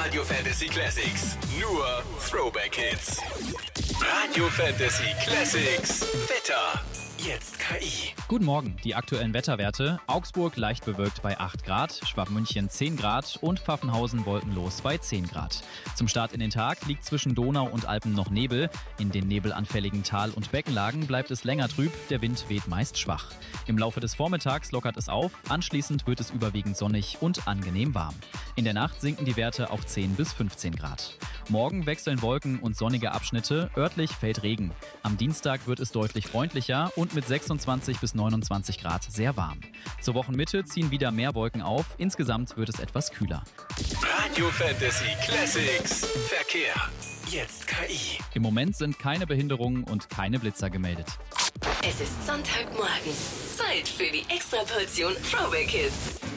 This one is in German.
Radio Fantasy Classics. Nur Throwback Hits. Radio Fantasy Classics. Wetter. Jetzt KI. Guten Morgen, die aktuellen Wetterwerte. Augsburg leicht bewölkt bei 8 Grad, Schwabmünchen 10 Grad und Pfaffenhausen wolkenlos bei 10 Grad. Zum Start in den Tag liegt zwischen Donau und Alpen noch Nebel. In den nebelanfälligen Tal- und Beckenlagen bleibt es länger trüb, der Wind weht meist schwach. Im Laufe des Vormittags lockert es auf, anschließend wird es überwiegend sonnig und angenehm warm. In der Nacht sinken die Werte auf 10 bis 15 Grad. Morgen wechseln Wolken und sonnige Abschnitte, örtlich fällt Regen. Am Dienstag wird es deutlich freundlicher und mit 26 bis 29 Grad sehr warm. Zur Wochenmitte ziehen wieder mehr Wolken auf, insgesamt wird es etwas kühler. Radio Fantasy Classics. Verkehr. Jetzt KI. Im Moment sind keine Behinderungen und keine Blitzer gemeldet. Es ist Sonntagmorgen. Zeit für die Extraportion Throwback Hits.